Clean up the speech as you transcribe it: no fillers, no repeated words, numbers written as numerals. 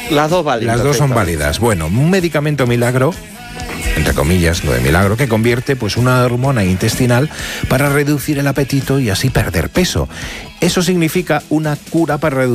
Las dos válidas. Las dos son válidas. Bueno, un medicamento milagro, entre comillas, lo de milagro, que convierte pues una hormona intestinal para reducir el apetito y así perder peso. Eso significa una cura para reducir